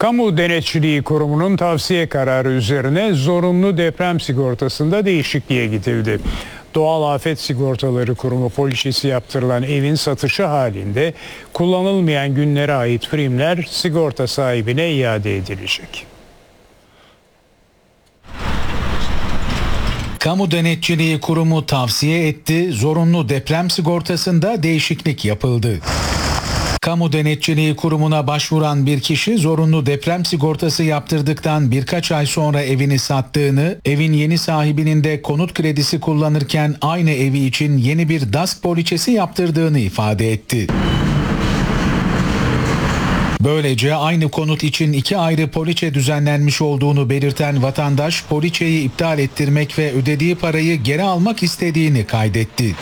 Kamu Denetçiliği Kurumu'nun tavsiye kararı üzerine zorunlu deprem sigortasında değişikliğe gidildi. Doğal Afet Sigortaları Kurumu poliçesi yaptırılan evin satışı halinde kullanılmayan günlere ait primler sigorta sahibine iade edilecek. Kamu Denetçiliği Kurumu tavsiye etti, zorunlu deprem sigortasında değişiklik yapıldı. Kamu Denetçiliği Kurumu'na başvuran bir kişi zorunlu deprem sigortası yaptırdıktan birkaç ay sonra evini sattığını, evin yeni sahibinin de konut kredisi kullanırken aynı evi için yeni bir DASK poliçesi yaptırdığını ifade etti. Böylece aynı konut için 2 ayrı poliçe düzenlenmiş olduğunu belirten vatandaş poliçeyi iptal ettirmek ve ödediği parayı geri almak istediğini kaydetti.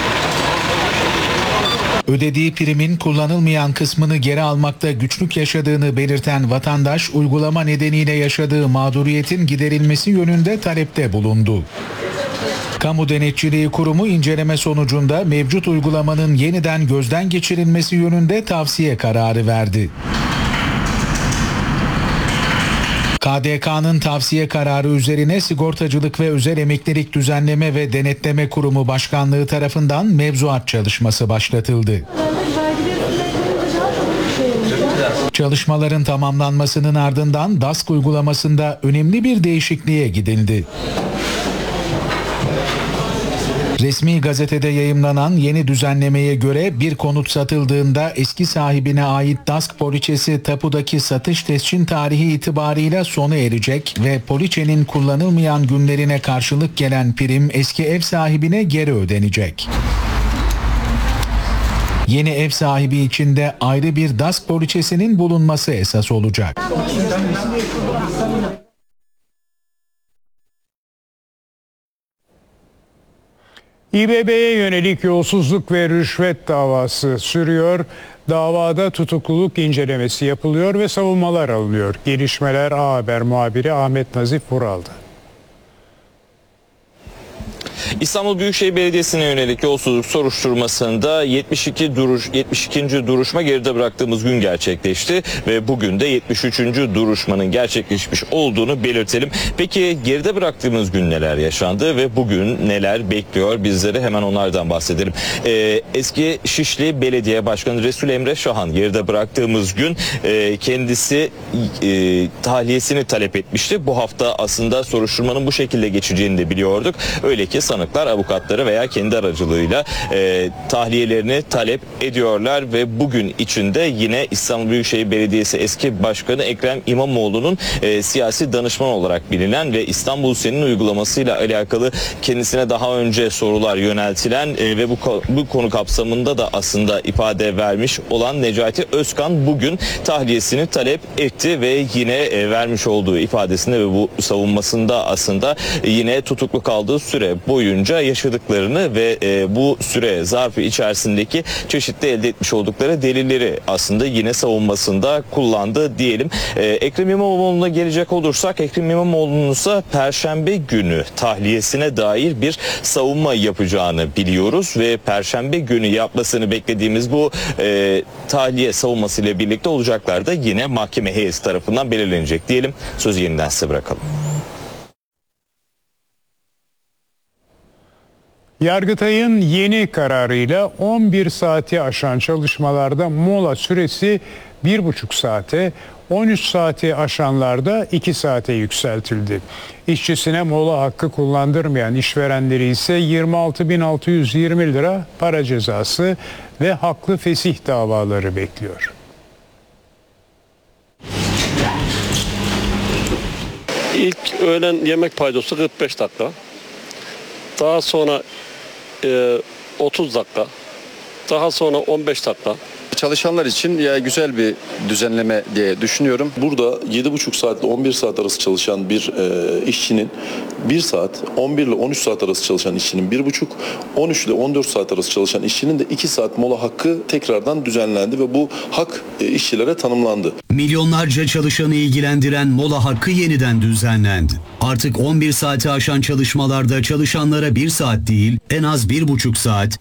Ödediği primin kullanılmayan kısmını geri almakta güçlük yaşadığını belirten vatandaş, uygulama nedeniyle yaşadığı mağduriyetin giderilmesi yönünde talepte bulundu. Kamu Denetçiliği Kurumu inceleme sonucunda mevcut uygulamanın yeniden gözden geçirilmesi yönünde tavsiye kararı verdi. KDK'nın tavsiye kararı üzerine Sigortacılık ve Özel Emeklilik Düzenleme ve Denetleme Kurumu Başkanlığı tarafından mevzuat çalışması başlatıldı. Çalışmaların tamamlanmasının ardından DASK uygulamasında önemli bir değişikliğe gidildi. Resmi gazetede yayımlanan yeni düzenlemeye göre bir konut satıldığında eski sahibine ait DASK poliçesi tapudaki satış tescil tarihi itibarıyla sona erecek ve poliçenin kullanılmayan günlerine karşılık gelen prim eski ev sahibine geri ödenecek. Yeni ev sahibi için de ayrı bir DASK poliçesinin bulunması esas olacak. İBB'ye yönelik yolsuzluk ve rüşvet davası sürüyor. Davada tutukluluk incelemesi yapılıyor ve savunmalar alınıyor. Gelişmeler A Haber muhabiri Ahmet Nazif Vural'da. İstanbul Büyükşehir Belediyesi'ne yönelik yolsuzluk soruşturmasında 72. duruşma geride bıraktığımız gün gerçekleşti ve bugün de 73. duruşmanın gerçekleşmiş olduğunu belirtelim. Peki geride bıraktığımız gün neler yaşandı ve bugün neler bekliyor bizleri, hemen onlardan bahsedelim. Eski Şişli Belediye Başkanı Resul Emre Şahan geride bıraktığımız gün kendisi tahliyesini talep etmişti. Bu hafta aslında soruşturmanın bu şekilde geçeceğini de biliyorduk. Öyle ki sanıklar avukatları veya kendi aracılığıyla tahliyelerini talep ediyorlar ve bugün içinde yine İstanbul Büyükşehir Belediyesi eski başkanı Ekrem İmamoğlu'nun siyasi danışman olarak bilinen ve İstanbul Sen'in uygulamasıyla alakalı kendisine daha önce sorular yöneltilen ve bu konu kapsamında da aslında ifade vermiş olan Necati Özkan bugün tahliyesini talep etti ve yine vermiş olduğu ifadesinde ve bu savunmasında aslında yine tutuklu kaldığı süre boyunca yaşadıklarını ve bu süre zarfı içerisindeki çeşitli elde etmiş oldukları delilleri aslında yine savunmasında kullandı diyelim. Ekrem İmamoğlu'na gelecek olursak, Ekrem İmamoğlu'nun ise Perşembe günü tahliyesine dair bir savunma yapacağını biliyoruz ve Perşembe günü yapmasını beklediğimiz bu tahliye savunmasıyla birlikte olacaklar da yine mahkeme heyeti tarafından belirlenecek diyelim. Sözü yeniden size bırakalım. Yargıtay'ın yeni kararıyla 11 saati aşan çalışmalarda mola süresi 1,5 saate, 13 saati aşanlarda 2 saate yükseltildi. İşçisine mola hakkı kullandırmayan işverenleri ise 26.620 lira para cezası ve haklı fesih davaları bekliyor. İlk öğlen yemek paydosu 45 dakika. Daha sonra 30 dakika. Daha sonra 15 dakika. Çalışanlar için ya güzel bir düzenleme diye düşünüyorum. Burada 7,5 saat ile 11 saat arası çalışan bir işçinin 1 saat, 11 ile 13 saat arası çalışan işçinin 1,5, 13 ile 14 saat arası çalışan işçinin de 2 saat mola hakkı tekrardan düzenlendi ve bu hak işçilere tanımlandı. Milyonlarca çalışanı ilgilendiren mola hakkı yeniden düzenlendi. Artık 11 saati aşan çalışmalarda çalışanlara 1 saat değil, en az 1,5 saat,